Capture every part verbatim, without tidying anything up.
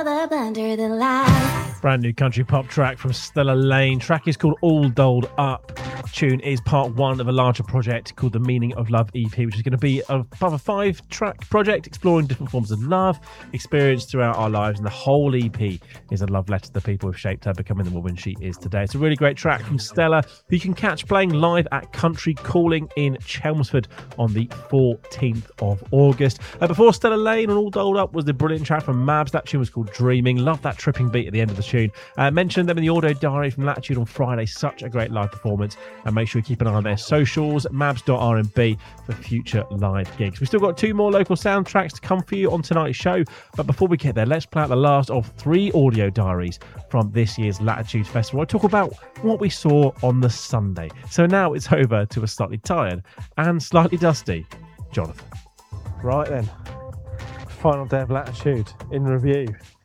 Blender than life. Brand new country pop track from Stella Lane. Track is called All Dolled Up. Tune is part one of a larger project called The Meaning of Love E P, which is going to be a, part of a five-track project exploring different forms of love experienced throughout our lives, and the whole E P is a love letter to the people who've shaped her becoming the woman she is today. It's a really great track from Stella, who you can catch playing live at Country Calling in Chelmsford on the fourteenth of August. Uh, before Stella Lane and All Dolled Up was the brilliant track from Mabs. That tune was called Dreaming. Love that tripping beat at the end of the tune. Uh, mentioned them in the audio diary from Latitude on Friday. Such a great live performance. And make sure you keep an eye on their socials, mabs dot r and b, for future live gigs. We've still got two more local soundtracks to come for you on tonight's show. But before we get there, let's play out the last of three audio diaries from this year's Latitude Festival. I talk about what we saw on the Sunday. So now it's over to a slightly tired and slightly dusty Jonathan. Right then, final day of Latitude in review.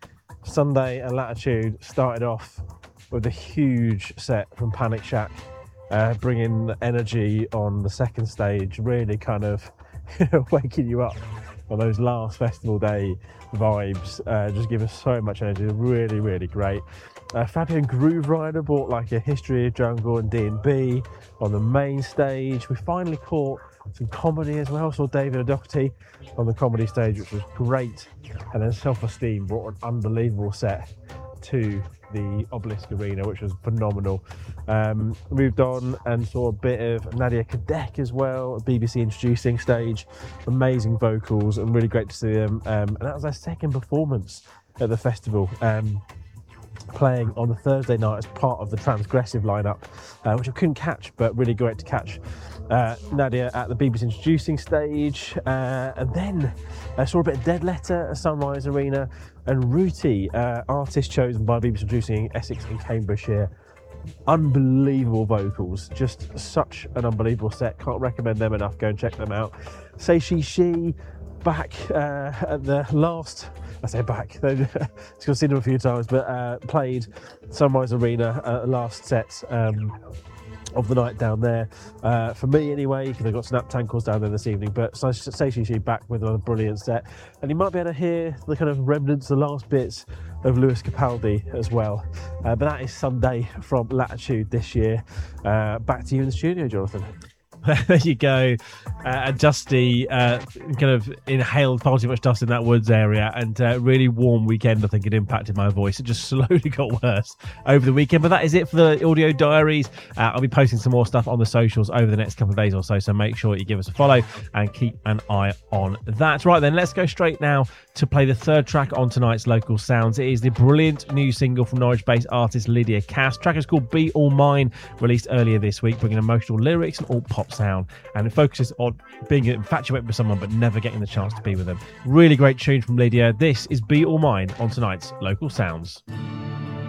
Sunday and Latitude started off with a huge set from Panic Shack, uh, bringing the energy on the second stage, really kind of waking you up on those last festival day vibes. Uh, just give us so much energy, really, really great. Uh, Fabian Groove Rider brought like a history of jungle and D and B on the main stage. We finally caught some comedy as well. Saw David O'Doherty on the comedy stage, which was great. And then Self-Esteem brought an unbelievable set to the Obelisk Arena, which was phenomenal. Um, moved on and saw a bit of Nadia Kadek as well, B B C introducing stage. Amazing vocals and really great to see them. Um, and that was their second performance at the festival. Um, playing on the Thursday night as part of the Transgressive lineup, uh, which I couldn't catch, but really great to catch uh, Nadia at the B B C introducing stage. Uh, and then I saw a bit of Dead Letter at Sunrise Arena, and Rooty, uh, artist chosen by B B C introducing Essex and Cambridgeshire. Unbelievable vocals, just such an unbelievable set. Can't recommend them enough. Go and check them out. Say She She back uh, at the last, I say back, I've seen them a few times, but uh, played Sunrise Arena uh, last set um, of the night down there. Uh, for me anyway, because they've got Snap Tankles down there this evening, but Say She She back with another brilliant set. And you might be able to hear the kind of remnants, the last bits of Lewis Capaldi as well. Uh, but that is Sunday from Latitude this year. Uh, back to you in the studio, Jonathan. There you go. Uh, and Dusty uh, kind of inhaled far too much dust in that woods area, and uh, really warm weekend, I think it impacted my voice. It just slowly got worse over the weekend. But that is it for the audio diaries. Uh, I'll be posting some more stuff on the socials over the next couple of days or so, so make sure you give us a follow and keep an eye on that. Right then, let's go straight now to play the third track on tonight's Local Sounds. It is the brilliant new single from Norwich-based artist Lydia Cass. The track is called Be All Mine, released earlier this week, bringing emotional lyrics and alt-pop sound, and it focuses on being infatuated with someone but never getting the chance to be with them. Really great tune from Lydia. This is Be All Mine on tonight's Local Sounds.